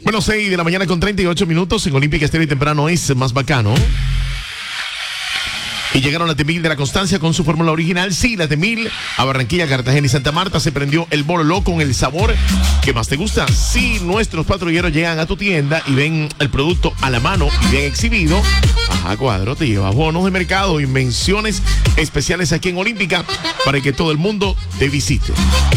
Bueno, 6 de la mañana con 38 minutos en Olímpica Estéreo y temprano es más bacano. Y llegaron las de 1000 de la Constancia con su fórmula original. Sí, las de 1000 a Barranquilla, Cartagena y Santa Marta. Se prendió el bololó con el sabor que más te gusta. Sí, nuestros patrulleros llegan a tu tienda y ven el producto a la mano y bien exhibido. Ajá, cuadro, te llevas bonos de mercado y menciones especiales aquí en Olímpica para que todo el mundo te visite.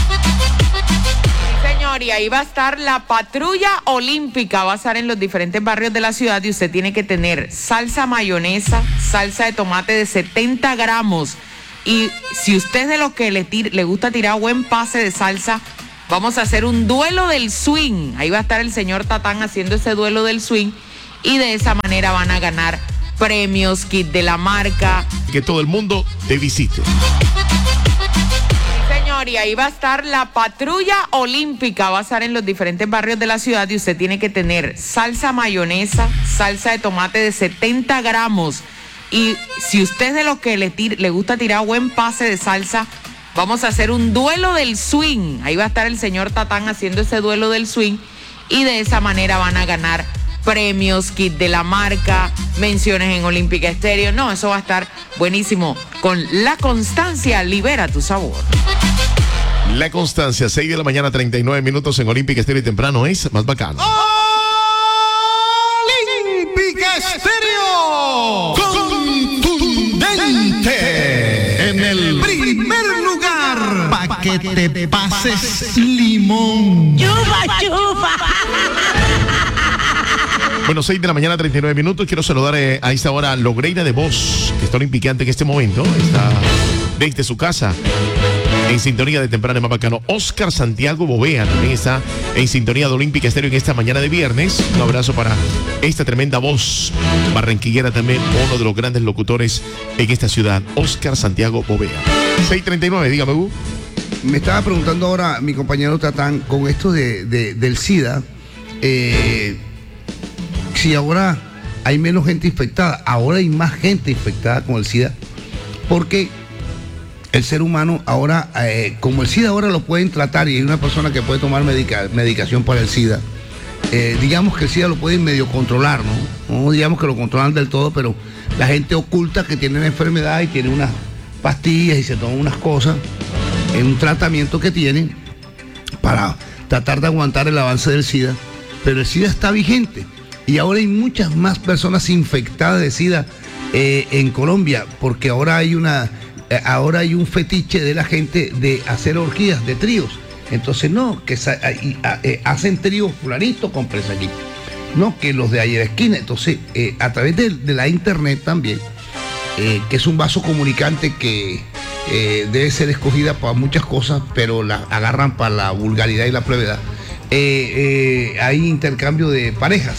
Y ahí va a estar la patrulla olímpica, va a estar en los diferentes barrios de la ciudad y usted tiene que tener salsa mayonesa, salsa de tomate de 70 gramos y si usted es de los que le gusta tirar buen pase de salsa, vamos a hacer un duelo del swing, ahí va a estar el señor Tatán haciendo ese duelo del swing y de esa manera van a ganar premios, kit de la marca. Que todo el mundo te visite. Y ahí va a estar la patrulla olímpica, va a estar en los diferentes barrios de la ciudad y usted tiene que tener salsa mayonesa, salsa de tomate de 70 gramos y si usted es de los que le gusta tirar buen pase de salsa, vamos a hacer un duelo del swing, ahí va a estar el señor Tatán haciendo ese duelo del swing y de esa manera van a ganar premios, kit de la marca, menciones en Olímpica Estéreo, no, eso va a estar buenísimo, con La Constancia, libera tu sabor. La Constancia, 6 de la mañana, 39 minutos en Olímpica Estéreo y temprano es más bacano. Olímpica Estéreo, contundente, en el primer lugar, pa' que te pases limón. ¡Chupa, chupa! Bueno, 6 de la mañana, 39 minutos. Quiero saludar a esta hora a Logreina de Voz, que está olimpiante en este momento. Está desde su casa, en sintonía de temprano y más bacano. Oscar Santiago Bovea también está en sintonía de Olímpica Estéreo en esta mañana de viernes. Un abrazo para esta tremenda voz barranquillera también, uno de los grandes locutores en esta ciudad, Oscar Santiago Bovea. 6:39, dígame, Hugo. Me estaba preguntando ahora mi compañero Tatán con esto del SIDA. Si ahora hay menos gente infectada, ahora hay más gente infectada con el SIDA, porque el ser humano ahora, como el SIDA ahora lo pueden tratar y hay una persona que puede tomar medicación para el SIDA, digamos que el SIDA lo pueden medio controlar, no digamos que lo controlan del todo, pero la gente oculta que tiene una enfermedad y tiene unas pastillas y se toma unas cosas en un tratamiento que tienen para tratar de aguantar el avance del SIDA, pero el SIDA está vigente. Y ahora hay muchas más personas infectadas de SIDA en Colombia, porque ahora hay un fetiche de la gente de hacer orgías de tríos. Entonces no, que hacen tríos fulanito con presaquito. No, que los de ayer esquina. Entonces, a través de la internet también, que es un vaso comunicante que debe ser escogida para muchas cosas, pero la agarran para la vulgaridad y la plevedad. Hay intercambio de parejas.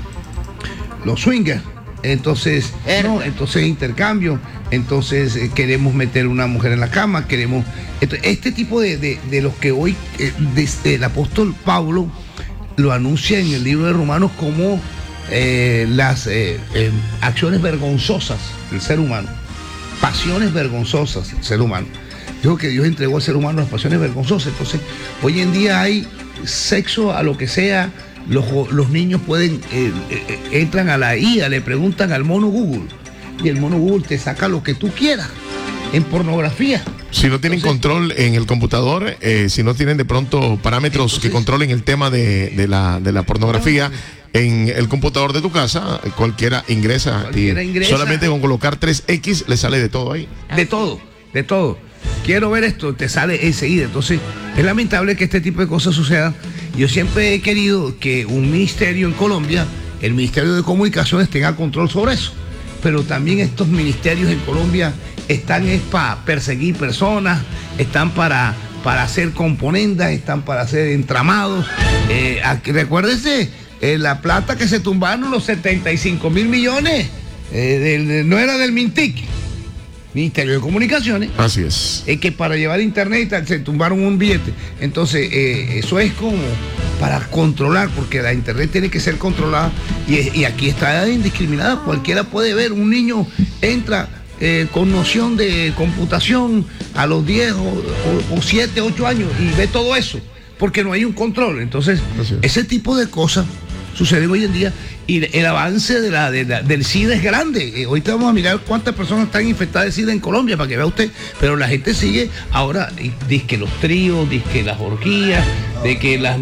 Los swingers, entonces intercambio, entonces queremos meter una mujer en la cama, este tipo de los que hoy desde el apóstol Pablo lo anuncia en el libro de Romanos como las acciones vergonzosas del ser humano, pasiones vergonzosas del ser humano. Dijo que Dios entregó al ser humano las pasiones vergonzosas, entonces hoy en día hay sexo a lo que sea. Los niños entran a la IA, le preguntan al mono Google y el mono Google te saca lo que tú quieras en pornografía. Si no tienen control en el computador, si no tienen de pronto parámetros que controlen el tema de la pornografía en el computador de tu casa, cualquiera ingresa. Solamente con colocar 3X le sale de todo ahí. De todo. Quiero ver esto, te sale enseguida. Entonces, es lamentable que este tipo de cosas sucedan. Yo siempre he querido que un ministerio en Colombia, el Ministerio de Comunicaciones, tenga control sobre eso. Pero también estos ministerios en Colombia están para perseguir personas, están para hacer componendas, están para hacer entramados. Recuérdese, la plata que se tumbaron, los 75.000 millones, no era del Mintic. Ministerio de Comunicaciones. Así es. Que para llevar internet se tumbaron un billete. Entonces, eso es como para controlar, porque la internet tiene que ser controlada y aquí está indiscriminada. Cualquiera puede ver, un niño entra con noción de computación a los 10 o 7, 8 años y ve todo eso, porque no hay un control. Entonces, ese tipo de cosas suceden hoy en día, y el avance del SIDA es grande. Ahorita vamos a mirar cuántas personas están infectadas de SIDA en Colombia, para que vea usted, pero la gente sigue ahora, dice que los tríos, dice que las orgías, de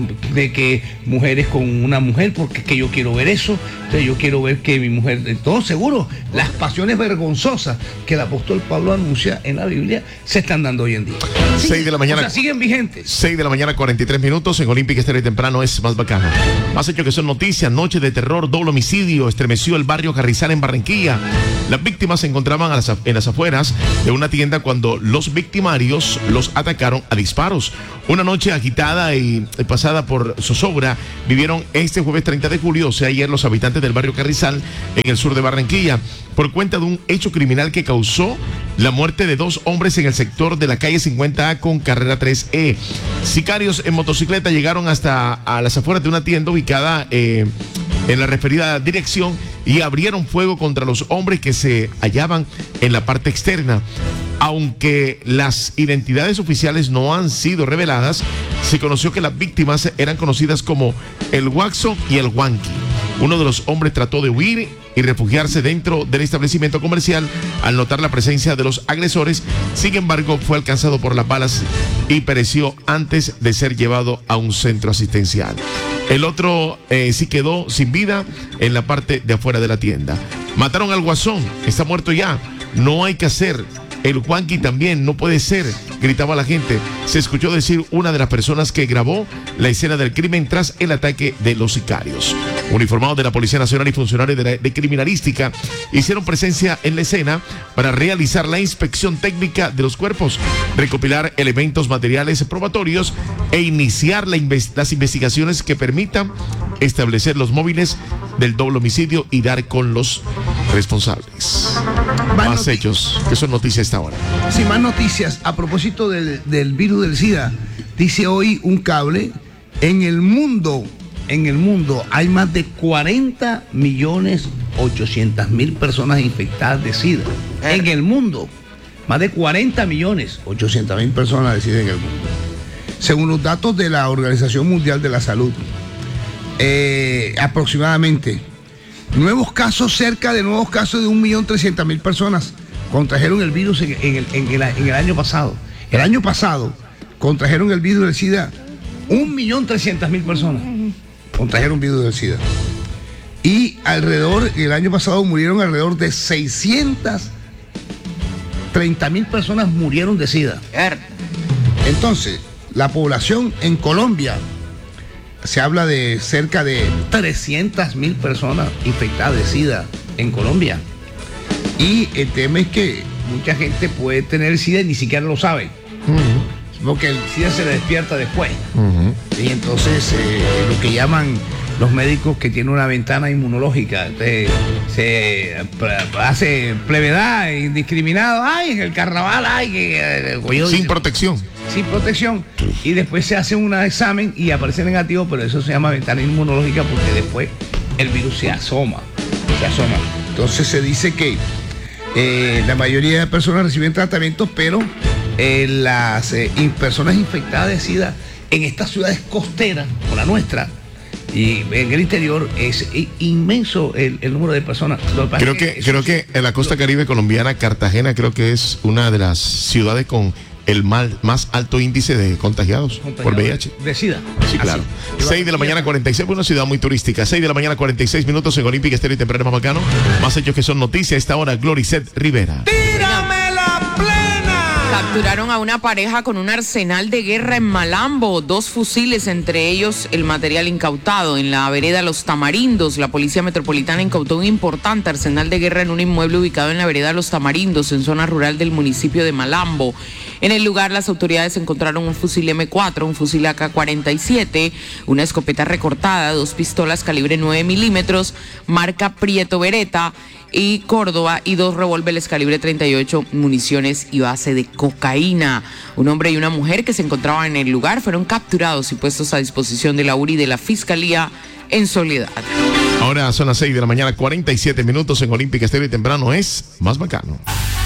que mujeres con una mujer, porque es que yo quiero ver eso, entonces yo quiero ver que mi mujer, todo seguro, las pasiones vergonzosas que el apóstol Pablo anuncia en la Biblia se están dando hoy en día. 6 de la mañana. O sea, siguen vigentes. 6 de la mañana, 43 minutos. En Olímpica Estéreo temprano es más bacano. Más hechos que son noticias. Noche de terror, doble homicidio. Estremeció el barrio Carrizal en Barranquilla. Las víctimas se encontraban en las afueras de una tienda cuando los victimarios los atacaron a disparos. Una noche agitada y pasada por zozobra vivieron este jueves 30 de julio, o sea, ayer, los habitantes del barrio Carrizal en el sur de Barranquilla, por cuenta de un hecho criminal que causó la muerte de 2 hombres en el sector de la calle 50A con carrera 3E. Sicarios en motocicleta llegaron hasta a las afueras de una tienda ubicada en la referida dirección y abrieron fuego contra los hombres que se hallaban en la parte externa. Aunque las identidades oficiales no han sido reveladas, se conoció que las víctimas eran conocidas como el Guaxo y el Huanqui. Uno de los hombres trató de huir y refugiarse dentro del establecimiento comercial al notar la presencia de los agresores. Sin embargo, fue alcanzado por las balas y pereció antes de ser llevado a un centro asistencial. El otro sí quedó sin vida en la parte de afuera de la tienda. Mataron al Guasón, está muerto ya, no hay que hacer. El Juanqui también, no puede ser, gritaba la gente. Se escuchó decir una de las personas que grabó la escena del crimen tras el ataque de los sicarios. Uniformados de la Policía Nacional y funcionarios de criminalística hicieron presencia en la escena para realizar la inspección técnica de los cuerpos, recopilar elementos materiales probatorios e iniciar las investigaciones que permitan establecer los móviles del doble homicidio y dar con los responsables. Más hechos que son noticias esta hora. Sí, más noticias. A propósito del virus del SIDA, dice hoy un cable, en el mundo hay más de 40.800.000 personas infectadas de SIDA. En el mundo, más de 40.800.000 personas de SIDA en el mundo. Según los datos de la Organización Mundial de la Salud, aproximadamente cerca de nuevos casos de 1.300.000 personas contrajeron el virus en el año pasado. El año pasado contrajeron el virus del SIDA 1.300.000 personas. Contrajeron virus del SIDA. Y el año pasado murieron alrededor de 630.000 personas murieron de SIDA. Entonces, la población en Colombia, se habla de cerca de 300.000 personas infectadas de SIDA en Colombia. Y el tema es que mucha gente puede tener SIDA y ni siquiera lo sabe. Porque el SIDA se le despierta después. Y entonces lo que llaman los médicos que tienen una ventana inmunológica, se hace plevedad, indiscriminado, en el carnaval, sin protección. Sin protección, y después se hace un examen y aparece negativo, pero eso se llama ventana inmunológica porque después el virus se asoma. Entonces se dice que la mayoría de personas reciben tratamientos, pero las personas infectadas de SIDA en estas ciudades costeras, como la nuestra, y en el interior es inmenso el número de personas. Creo que en la costa caribe colombiana, Cartagena creo que es una de las ciudades con el más alto índice de contagiados por VIH. De SIDA. Sí, claro. 6 de la mañana 46, una ciudad muy turística. 6 de la mañana 46 minutos en Olímpica Estéreo y temprano más bacano. Más hechos que son noticias. Esta hora, Gloricet Rivera. ¡Tírame la plena! Capturaron a una pareja con un arsenal de guerra en Malambo, 2 fusiles, entre ellos el material incautado. En la vereda Los Tamarindos, la Policía Metropolitana incautó un importante arsenal de guerra en un inmueble ubicado en la vereda Los Tamarindos, en zona rural del municipio de Malambo. En el lugar, las autoridades encontraron un fusil M4, un fusil AK-47, una escopeta recortada, 2 pistolas calibre 9 milímetros, marca Prieto Beretta y Córdoba, y 2 revólveres calibre 38, municiones y base de cocaína. Un hombre y una mujer que se encontraban en el lugar fueron capturados y puestos a disposición de la URI de la Fiscalía en Soledad. Ahora son las 6 de la mañana 47 minutos en Olímpica Estéreo y temprano es más bacano.